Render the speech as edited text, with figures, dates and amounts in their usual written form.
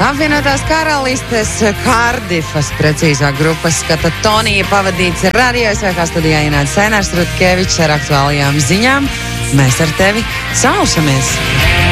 Apvienotās karalistes Kārdifas, precīzāk grupas skata Tonija pavadīts radio SVH studijā ienāca Senārs Rutkevičs ar aktuālajām ziņām. Mēs ar tevi sausamies!